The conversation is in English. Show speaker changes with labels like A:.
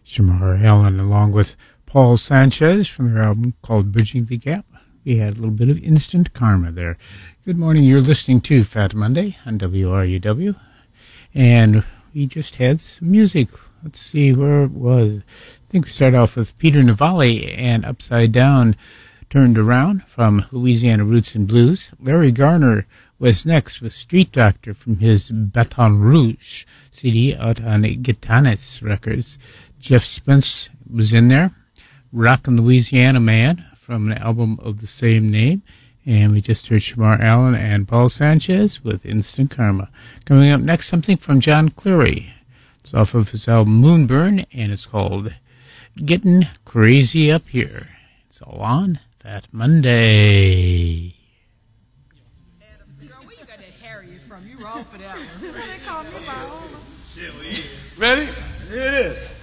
A: Shamar Allen along with Paul Sanchez from their album called Bridging the Gap. We had a little bit of instant karma there. Good morning. You're listening to Fat Monday on WRUW. And we just had some music. Let's see where it was. I think we started off with Peter Navali and Upside Down Turned Around from Louisiana Roots and Blues. Larry Garner was next with Street Doctor from his Baton Rouge CD out on Gitanes Records. Jeff Spence was in there. Rockin' Louisiana Man from an album of the same name. And we just heard Shamar Allen and Paul Sanchez with Instant Karma. Coming up next, something from John Cleary. It's off of his album Moonburn, and it's called Getting Crazy Up Here. It's all on Fat Monday.
B: Girl, where you got that Harriet from? You wrong for that one. They call me my own.
C: Ready? Here it is.